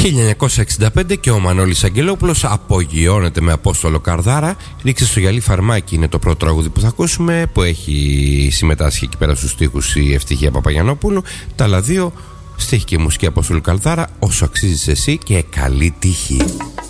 1965 και ο Μανώλης Αγγελόπουλος απογειώνεται με Απόστολο Καρδάρα. Ρίξε στο γυαλί φαρμάκι είναι το πρώτο τραγούδι που θα ακούσουμε, που έχει συμμετάσχει εκεί πέρα στους στίχους η Ευτυχία Παπαγιαννόπουλου. Τα άλλα δύο, στίχη και μουσική Απόστολο Καρδάρα. Όσο αξίζεις εσύ και καλή τύχη.